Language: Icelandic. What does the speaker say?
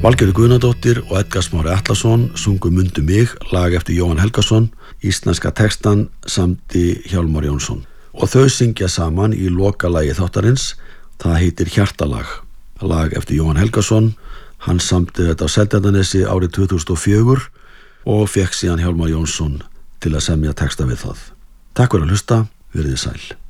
Valgerður Guðnadóttir og Edgar Smári Atlason sungu Mundu mig, lag eftir Jóhann Helgason, íslenska textan samdi Hjálmar Jónsson. Og þau syngja saman í lokalagi þáttarins, það heitir Hjartalag, lag eftir Jóhann Helgason. Hann samdi þetta á Seltjarnarnesi árið 2004 og fékk síðan Hjálmar Jónsson til að semja texta við það. Takk fyrir að hlusta, verið sæl.